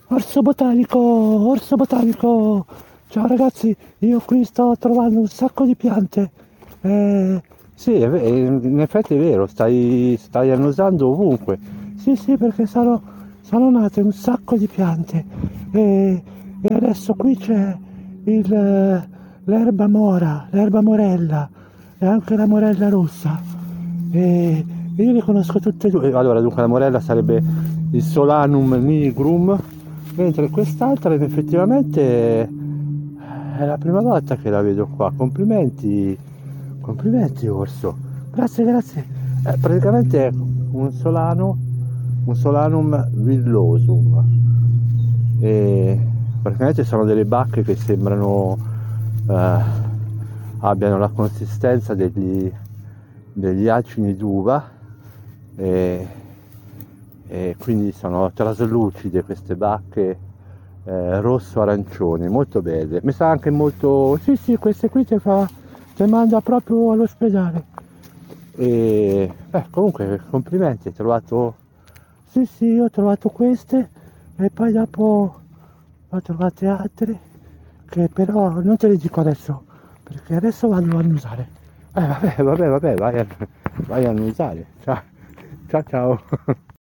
Orso botanico, orso botanico. Ciao ragazzi, io qui sto trovando un sacco di piante. Eh, sì, in effetti è vero, stai annusando ovunque. Sì, sì, perché sono nate un sacco di piante. E adesso qui c'è l'erba mora, l'erba morella e anche la morella rossa. E io le conosco tutte e due. Allora, dunque, la morella sarebbe il Solanum nigrum, mentre quest'altra effettivamente è la prima volta che la vedo qua. Complimenti, complimenti orso. Grazie, grazie. Praticamente è un Solanum villosum. E praticamente sono delle bacche che sembrano abbiano la consistenza degli acini d'uva e, e quindi sono traslucide queste bacche rosso-arancioni, molto belle. Mi sa anche molto... Sì, sì, queste qui ti manda proprio all'ospedale. E comunque complimenti, hai trovato... Sì, sì, io ho trovato queste e poi dopo ho trovate altre che però non te le dico adesso perché adesso vanno a annusare. Vabbè, vai a annusare. Ciao, ciao, ciao.